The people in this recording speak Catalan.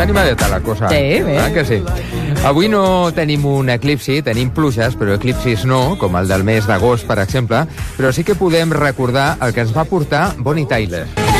Animadeta la cosa. Sí, bé. Que sí. Avui no tenim un eclipsi, tenim pluges, però eclipsis no, com el del mes d'agost, per exemple, però sí que podem recordar el que ens va portar Bonnie Tyler.